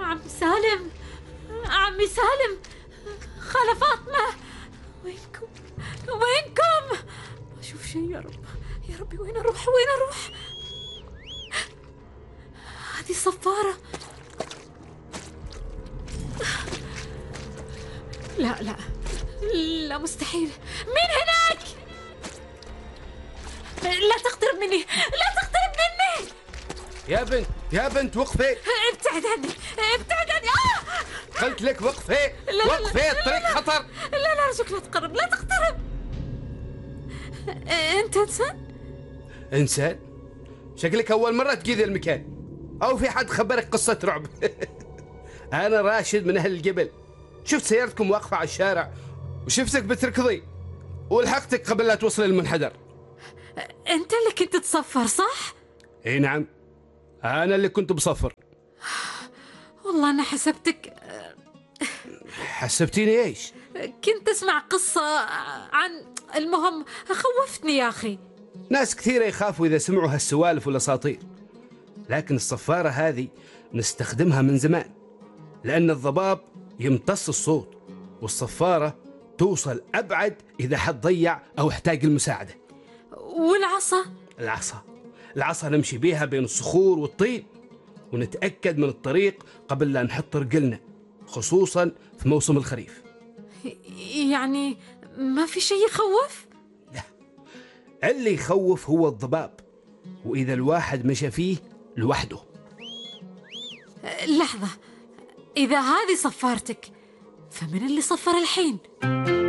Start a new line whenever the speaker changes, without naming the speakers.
عم سالم، عمي سالم، خالة فاطمة، وينكم؟ وينكم؟ ما أشوف شيء يا رب، يا ربي وين أروح؟ وين أروح؟ هذه الصفارة. لا لا لا، مستحيل. مين هناك؟ لا تقترب مني، لا تقترب مني.
يا بنت وقفي.
ابتعد عني، ابتعد عني.
قلت لك وقفي. وقفي، الطريق خطر.
لا لا أرجوك لا تقرب، لا تقترب. أنت إنسان؟
إنسان؟ شكلك أول مرة تجي ذا المكان، أو في حد خبرك قصة رعب؟ أنا راشد من أهل الجبل، شفت سيارتكم واقفة على الشارع وشفتك بتركضي ولحقتك قبل لا توصل المنحدر.
أنت اللي كنت تصفر صح؟
إيه نعم، أنا اللي كنت بصفر.
والله أنا حسبتك.
حسبتيني إيش؟
كنت أسمع قصة عن، المهم خوفتني يا أخي.
ناس كثيرة يخافوا إذا سمعوا هالسوالف والأساطير، لكن الصفارة هذه نستخدمها من زمان، لأن الضباب يمتص الصوت، والصفارة توصل أبعد إذا حد ضيع أو احتاج المساعدة.
والعصا؟
العصا نمشي بيها بين الصخور والطين، ونتأكد من الطريق قبل لا نحط رجلنا، خصوصا في موسم الخريف.
يعني ما في شيء يخوف؟
لا، اللي يخوف هو الضباب، وإذا الواحد مشى فيه لوحده.
لحظة، إذا هذه صفارتك فمن اللي صفر الحين؟